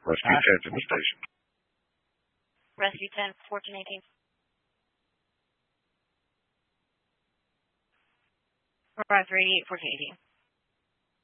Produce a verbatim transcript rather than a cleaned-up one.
Rescue ten to the station. Rescue ten, fourteen eighteen. Five three eight, fourteen eighteen.